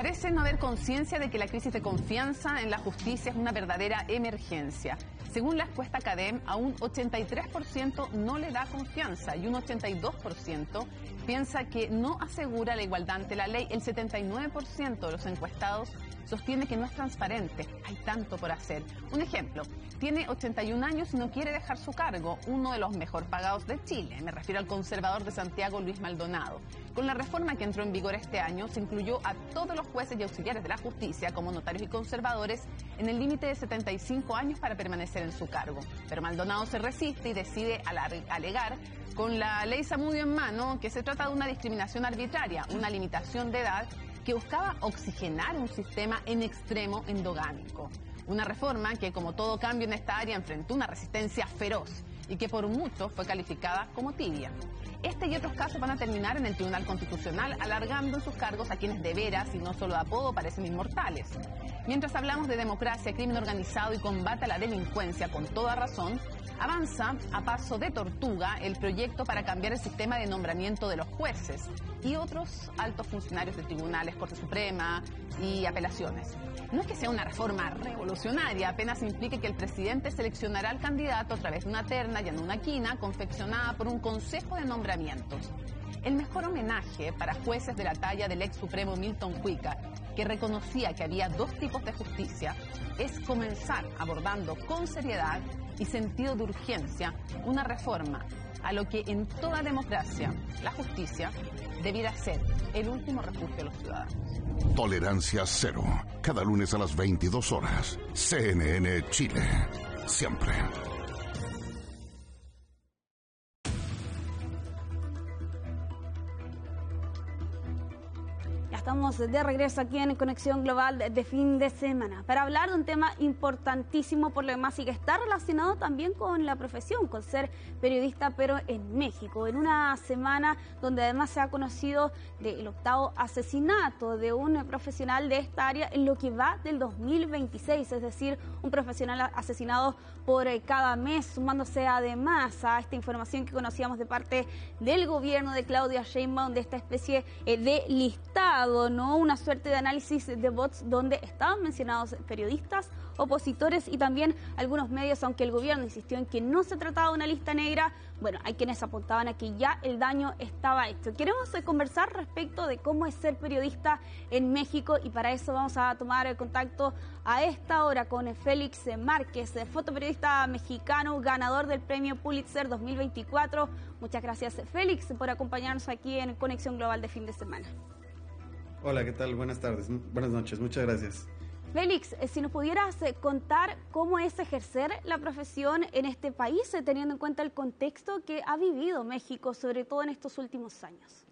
Parece no haber conciencia de que la crisis de confianza en la justicia es una verdadera emergencia. Según la encuesta CADEM, a un 83% no le da confianza y un 82% piensa que no asegura la igualdad ante la ley. El 79% de los encuestados sostiene que no es transparente. Hay tanto por hacer. Un ejemplo, tiene 81 años y no quiere dejar su cargo, uno de los mejor pagados de Chile. Me refiero al conservador de Santiago, Luis Maldonado. Con la reforma que entró en vigor este año, se incluyó a todos los jueces y auxiliares de la justicia, como notarios y conservadores, en el límite de 75 años para permanecer en su cargo. Pero Maldonado se resiste y decide alegar, con la ley Zamudio en mano, que se trata de una discriminación arbitraria, una limitación de edad que buscaba oxigenar un sistema en extremo endogámico. Una reforma que, como todo cambio en esta área, enfrentó una resistencia feroz y que por mucho fue calificada como tibia. Este y otros casos van a terminar en el Tribunal Constitucional, alargando en sus cargos a quienes de veras y no solo de apodo parecen inmortales. Mientras hablamos de democracia, crimen organizado y combate a la delincuencia con toda razón, avanza a paso de tortuga el proyecto para cambiar el sistema de nombramiento de los jueces y otros altos funcionarios de tribunales, Corte Suprema y apelaciones. No es que sea una reforma revolucionaria, apenas implique que el presidente seleccionará al candidato a través de una terna y en una quina confeccionada por un consejo de nombramientos. El mejor homenaje para jueces de la talla del ex supremo Milton Cuica, que reconocía que había dos tipos de justicia, es comenzar abordando con seriedad y sentido de urgencia una reforma a lo que en toda democracia la justicia debiera ser el último refugio de los ciudadanos. Tolerancia cero. Cada lunes a las 22 horas. CNN Chile. Siempre. Estamos de regreso aquí en Conexión Global de fin de semana para hablar de un tema importantísimo por lo demás y que está relacionado también con la profesión, con ser periodista, pero en México, en una semana donde además se ha conocido del octavo asesinato de un profesional de esta área en lo que va del 2026, es decir, un profesional asesinado por cada mes, sumándose además a esta información que conocíamos de parte del gobierno de Claudia Sheinbaum de esta especie de listado, ¿no? Una suerte de análisis de bots donde estaban mencionados periodistas, opositores y también algunos medios, aunque el gobierno insistió en que no se trataba de una lista negra. Bueno, hay quienes apuntaban a que ya el daño estaba hecho. Queremos conversar respecto de cómo es ser periodista en México y para eso vamos a tomar contacto a esta hora con Félix Márquez, fotoperiodista mexicano, ganador del premio Pulitzer 2024. Muchas gracias, Félix, por acompañarnos aquí en Conexión Global de fin de semana. Hola, ¿qué tal? Buenas tardes, buenas noches, muchas gracias. Félix, si nos pudieras contar cómo es ejercer la profesión en este país, teniendo en cuenta el contexto que ha vivido México, sobre todo en estos últimos años.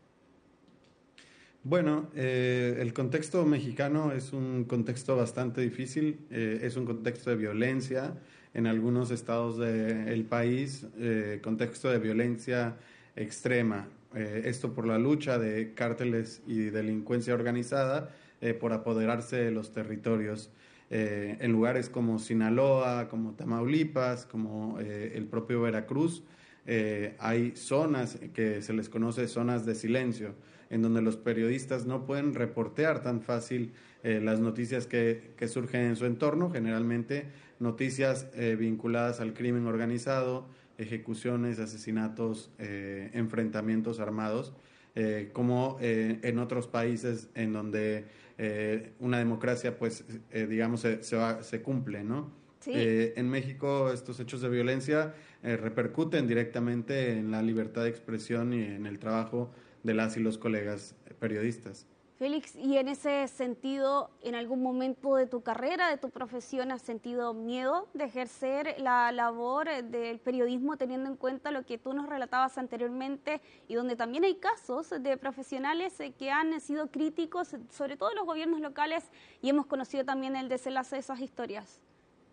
Bueno, el contexto mexicano es un contexto bastante difícil, es un contexto de violencia en algunos estados del país, contexto de violencia extrema. Esto por la lucha de cárteles y delincuencia organizada por apoderarse de los territorios en lugares como Sinaloa, como Tamaulipas, como el propio Veracruz. Hay zonas que se les conoce zonas de silencio, en donde los periodistas no pueden reportear tan fácil las noticias que surgen en su entorno, generalmente noticias vinculadas al crimen organizado, ejecuciones, asesinatos, enfrentamientos armados, como en otros países en donde una democracia, pues, digamos, se cumple, ¿no? Sí. En México estos hechos de violencia repercuten directamente en la libertad de expresión y en el trabajo de las y los colegas periodistas. Félix, y en ese sentido, ¿en algún momento de tu carrera, de tu profesión, has sentido miedo de ejercer la labor del periodismo, teniendo en cuenta lo que tú nos relatabas anteriormente y donde también hay casos de profesionales que han sido críticos, sobre todo en los gobiernos locales, y hemos conocido también el desenlace de esas historias?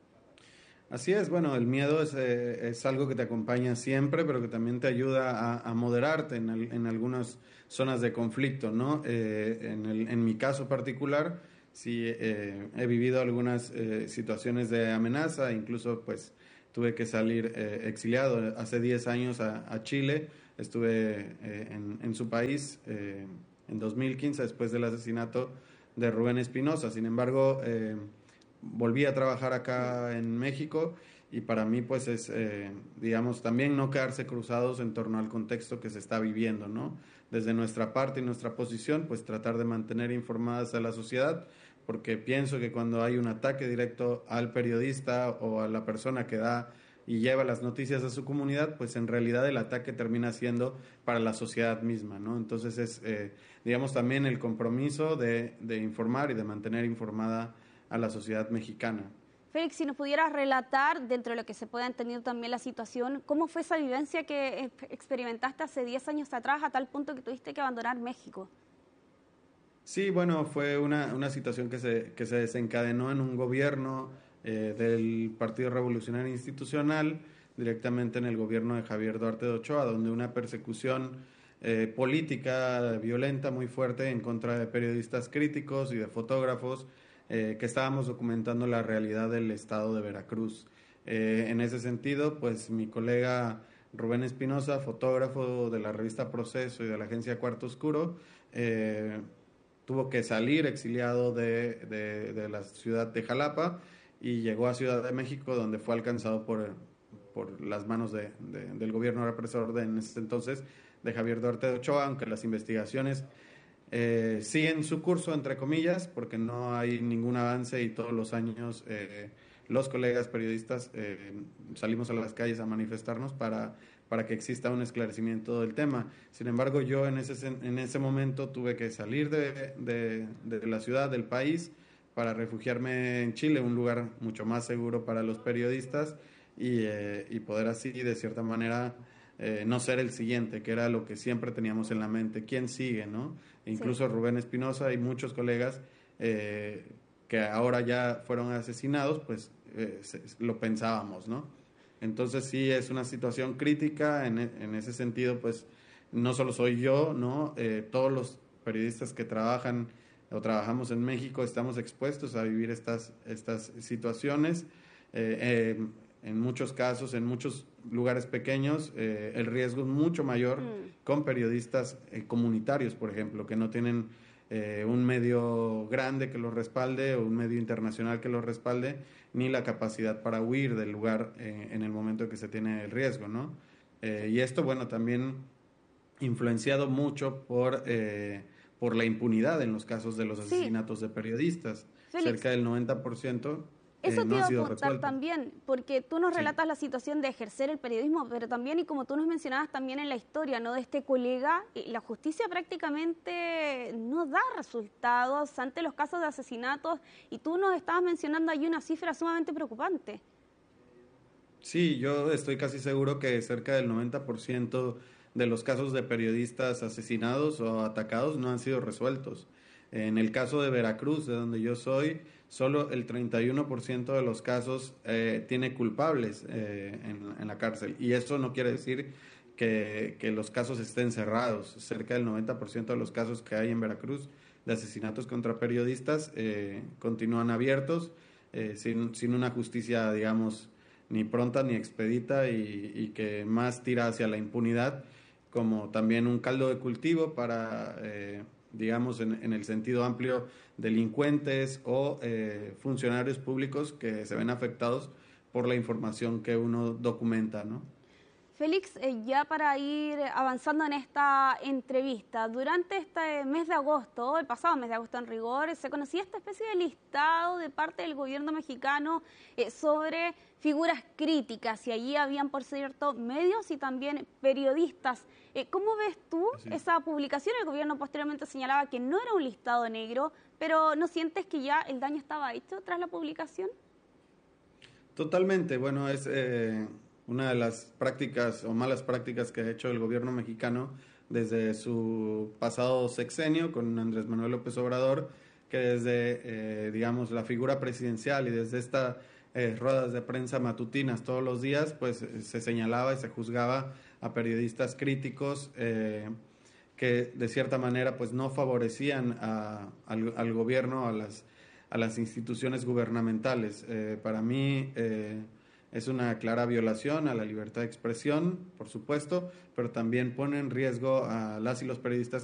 Así es, bueno, el miedo es algo que te acompaña siempre, pero que también te ayuda a moderarte en algunas zonas de conflicto, ¿no? En mi caso particular, sí he vivido algunas situaciones de amenaza, incluso pues tuve que salir exiliado hace 10 años a Chile, estuve en su país en 2015 después del asesinato de Rubén Espinosa. Sin embargo, volví a trabajar acá en México y para mí pues es, digamos, también no quedarse cruzados en torno al contexto que se está viviendo, ¿no? Desde nuestra parte y nuestra posición, pues tratar de mantener informadas a la sociedad, porque pienso que cuando hay un ataque directo al periodista o a la persona que da y lleva las noticias a su comunidad, pues en realidad el ataque termina siendo para la sociedad misma, ¿no? Entonces es, digamos, también el compromiso de informar y de mantener informada a la sociedad mexicana. Félix, si nos pudieras relatar, dentro de lo que se pueda entender también la situación, ¿cómo fue esa vivencia que experimentaste hace 10 años atrás a tal punto que tuviste que abandonar México? Sí, bueno, fue una situación que se desencadenó en un gobierno del Partido Revolucionario Institucional, directamente en el gobierno de Javier Duarte de Ochoa, donde una persecución política violenta muy fuerte en contra de periodistas críticos y de fotógrafos que estábamos documentando la realidad del estado de Veracruz. En ese sentido, pues mi colega Rubén Espinosa, fotógrafo de la revista Proceso y de la agencia Cuarto Oscuro, tuvo que salir exiliado de la ciudad de Jalapa y llegó a Ciudad de México, donde fue alcanzado por las manos del gobierno represor en ese entonces de Javier Duarte de Ochoa, aunque las investigaciones siguen su curso, entre comillas, porque no hay ningún avance y todos los años los colegas periodistas salimos a las calles a manifestarnos para que exista un esclarecimiento del tema. Sin embargo, yo en ese momento tuve que salir de la ciudad, del país, para refugiarme en Chile, un lugar mucho más seguro para los periodistas y poder así, de cierta manera, no ser el siguiente, que era lo que siempre teníamos en la mente. ¿Quién sigue, no? E incluso sí. Rubén Espinosa y muchos colegas que ahora ya fueron asesinados, pues lo pensábamos, ¿no? Entonces sí es una situación crítica en ese sentido, pues no solo soy yo, ¿no? Todos los periodistas que trabajan o trabajamos en México estamos expuestos a vivir estas situaciones. En muchos casos, en muchos lugares pequeños, el riesgo es mucho mayor con periodistas comunitarios, por ejemplo, que no tienen un medio grande que los respalde o un medio internacional que los respalde, ni la capacidad para huir del lugar en el momento que se tiene el riesgo, ¿no? Y esto, bueno, también influenciado mucho por la impunidad en los casos de los asesinatos de periodistas. Félix, cerca del 90%. Eso te iba a aportar también, porque tú nos relatas la situación de ejercer el periodismo, pero también, y como tú nos mencionabas también en la historia, ¿no?, de este colega, la justicia prácticamente no da resultados ante los casos de asesinatos, y tú nos estabas mencionando ahí una cifra sumamente preocupante. Sí, yo estoy casi seguro que cerca del 90% de los casos de periodistas asesinados o atacados no han sido resueltos. En el caso de Veracruz, de donde yo soy, solo el 31% de los casos tiene culpables en la cárcel. Y eso no quiere decir que los casos estén cerrados. Cerca del 90% de los casos que hay en Veracruz de asesinatos contra periodistas continúan abiertos sin una justicia, digamos, ni pronta ni expedita y que más tira hacia la impunidad, como también un caldo de cultivo para... digamos, en el sentido amplio, delincuentes o funcionarios públicos que se ven afectados por la información que uno documenta, ¿no? Félix, ya para ir avanzando en esta entrevista, durante este mes de agosto, el pasado mes de agosto en rigor, se conocía esta especie de listado de parte del gobierno mexicano sobre figuras críticas, y allí habían, por cierto, medios y también periodistas. ¿Cómo ves tú esa publicación? El gobierno posteriormente señalaba que no era un listado negro, pero ¿no sientes que ya el daño estaba hecho tras la publicación? Totalmente. Bueno, es una de las prácticas o malas prácticas que ha hecho el gobierno mexicano desde su pasado sexenio con Andrés Manuel López Obrador, que desde, digamos, la figura presidencial y desde estas ruedas de prensa matutinas todos los días, pues se señalaba y se juzgaba a periodistas críticos que de cierta manera pues no favorecían al gobierno, a las instituciones gubernamentales. Para mí es una clara violación a la libertad de expresión, por supuesto, pero también pone en riesgo a las y los periodistas